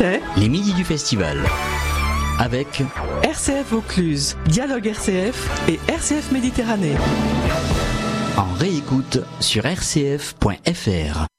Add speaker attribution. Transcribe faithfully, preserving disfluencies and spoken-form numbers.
Speaker 1: C'était
Speaker 2: les midis du festival. Avec
Speaker 1: R C F Vaucluse, Dialogue R C F et R C F Méditerranée.
Speaker 2: En réécoute sur r c f point f r.